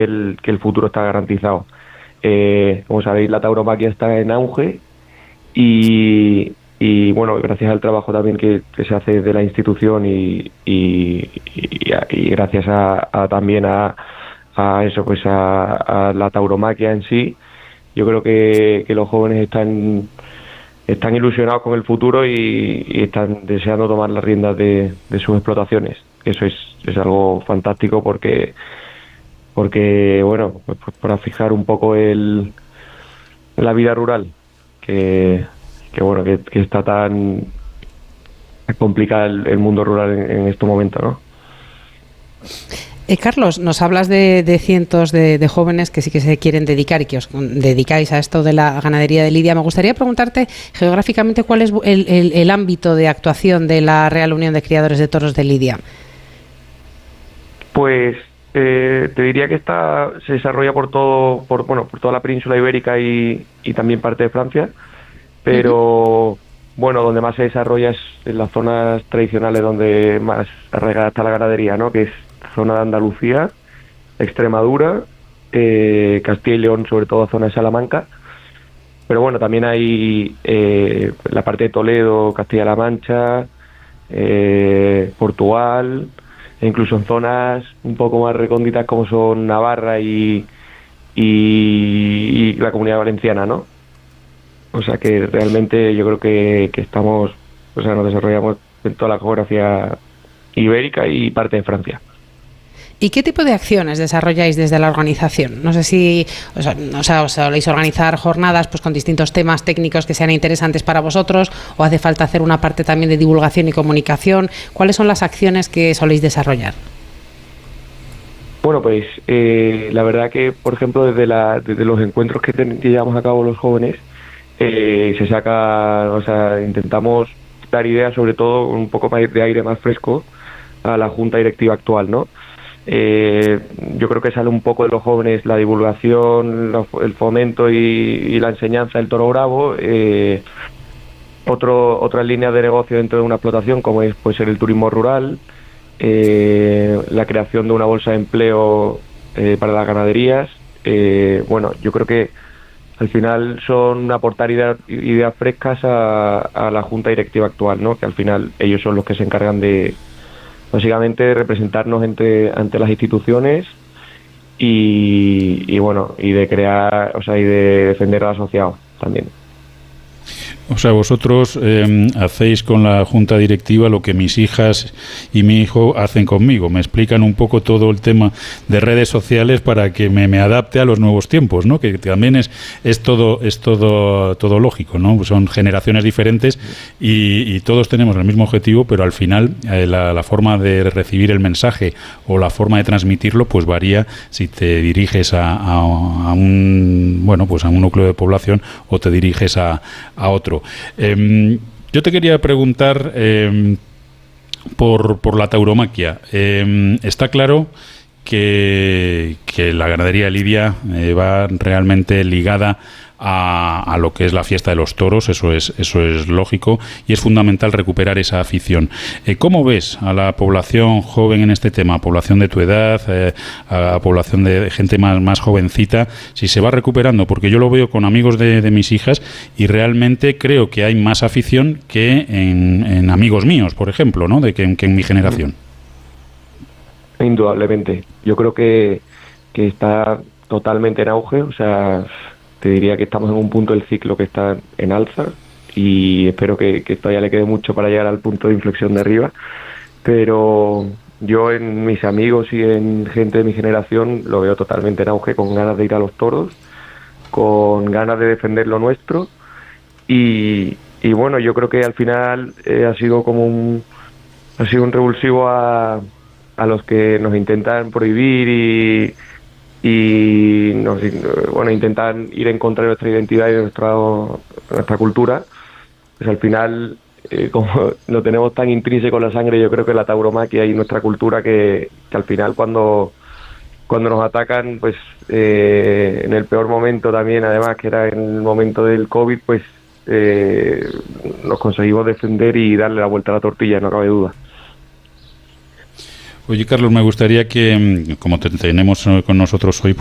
que el futuro está garantizado. Como sabéis, la tauromaquia está en auge y bueno, gracias al trabajo también que se hace de la institución y gracias también a eso, pues a la tauromaquia en sí, yo creo que los jóvenes están ilusionados con el futuro y están deseando tomar las riendas de sus explotaciones. Eso es algo fantástico porque bueno, pues para fijar un poco la vida rural, que bueno, que está tan complicado el mundo rural en estos momentos, ¿no? Carlos, nos hablas de cientos de jóvenes que sí que se quieren dedicar y que os dedicáis a esto de la ganadería de lidia. Me gustaría preguntarte geográficamente cuál es el ámbito de actuación de la Real Unión de Criadores de Toros de Lidia. Pues te diría que se desarrolla por toda la península ibérica y también parte de Francia, pero bueno, donde más se desarrolla es en las zonas tradicionales donde más arraigada está la ganadería, ¿no? Que es zona de Andalucía, Extremadura, Castilla y León, sobre todo zona de Salamanca. Pero bueno, también hay la parte de Toledo, Castilla-La Mancha, Portugal, e incluso en zonas un poco más recónditas como son Navarra y la Comunidad Valenciana, ¿no? O sea que realmente yo creo que estamos, o sea, nos desarrollamos en toda la geografía ibérica y parte de Francia. ¿Y qué tipo de acciones desarrolláis desde la organización? No sé si os soléis organizar jornadas pues con distintos temas técnicos que sean interesantes para vosotros o hace falta hacer una parte también de divulgación y comunicación. ¿Cuáles son las acciones que soléis desarrollar? Bueno, pues la verdad que, por ejemplo, desde los encuentros que llevamos a cabo los jóvenes, se saca, o sea, intentamos dar ideas, sobre todo un poco más de aire más fresco a la junta directiva actual, ¿no? Yo creo que sale un poco de los jóvenes la divulgación, el fomento y la enseñanza del toro bravo. Otras líneas de negocio dentro de una explotación, como puede ser el turismo rural, la creación de una bolsa de empleo para las ganaderías. Bueno, yo creo que al final son aportar ideas frescas a la junta directiva actual, ¿no? Que al final ellos son los que se encargan de, básicamente, representarnos ante las instituciones y bueno, y de crear, o sea, y de defender al asociado también. O sea, vosotros hacéis con la junta directiva lo que mis hijas y mi hijo hacen conmigo. Me explican un poco todo el tema de redes sociales para que me adapte a los nuevos tiempos, ¿no? Que también es todo lógico, ¿no? Son generaciones diferentes y todos tenemos el mismo objetivo, pero al final la forma de recibir el mensaje o la forma de transmitirlo pues varía si te diriges a un núcleo de población o te diriges a otro. Yo te quería preguntar por la tauromaquia. Está claro que la ganadería de lidia va realmente ligada a lo que es la fiesta de los toros, eso es lógico, y es fundamental recuperar esa afición. ¿Cómo ves a la población joven en este tema, población de tu edad, a población de gente más jovencita, si se va recuperando? Porque yo lo veo con amigos de mis hijas y realmente creo que hay más afición que en amigos míos, por ejemplo, ¿no? que en mi generación. Indudablemente. Yo creo que está totalmente en auge, o sea, te diría que estamos en un punto del ciclo que está en alza y espero que todavía le quede mucho para llegar al punto de inflexión de arriba, pero yo en mis amigos y en gente de mi generación lo veo totalmente en auge, con ganas de ir a los toros, con ganas de defender lo nuestro y bueno, yo creo que al final ha sido un revulsivo a los que nos intentan prohibir y intentan ir en contra de nuestra identidad y de nuestra cultura. Pues al final, como lo tenemos tan intrínseco en la sangre, yo creo que la tauromaquia y nuestra cultura que al final cuando nos atacan, pues en el peor momento también, además que era en el momento del COVID, pues nos conseguimos defender y darle la vuelta a la tortilla, no cabe duda. Oye, Carlos, me gustaría que, como te tenemos con nosotros hoy,